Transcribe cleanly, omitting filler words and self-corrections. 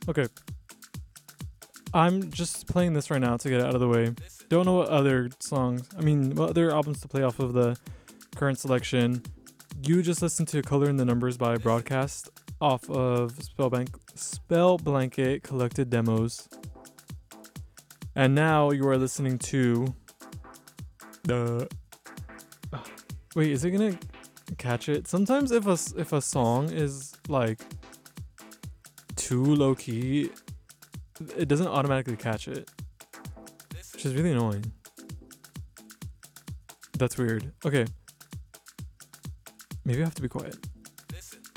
Okay, I'm just playing this right now to get it out of the way. Don't know what other songs, what other albums to play off of the current selection. You just listened to Color in the Numbers by Broadcast off of Spell Blanket Collected Demos. And now you are listening to the. Wait, is it gonna catch it? Sometimes if a song is like too low key, it doesn't automatically catch it, which is really annoying. That's weird. Okay, maybe I have to be quiet.